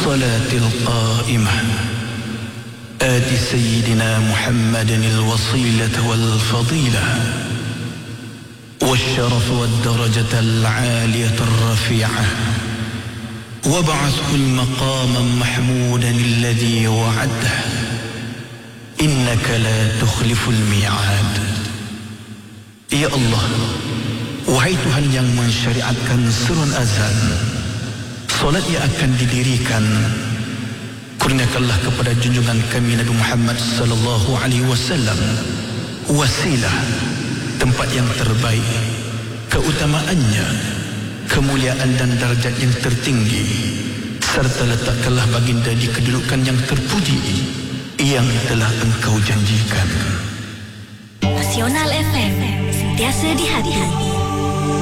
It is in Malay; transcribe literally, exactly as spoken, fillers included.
الصلاة القائمة آت سيدنا محمد الوصيلة والفضيلة والشرف والدرجة العالية الرفيعة وابعثه المقاما محمودا الذي وعده إنك لا تخلف الميعاد. Ya Allah, wahai Tuhan yang mensyariatkan serun azan, solat yang akan didirikan, kurniakanlah kepada junjungan kami Nabi Muhammad sallallahu alaihi wasallam wasilah, tempat yang terbaik, keutamaannya, kemuliaan dan darjat yang tertinggi, serta letakkanlah baginda di kedudukan yang terpuji yang telah engkau janjikan. Nasional F M, sentiasa di hati.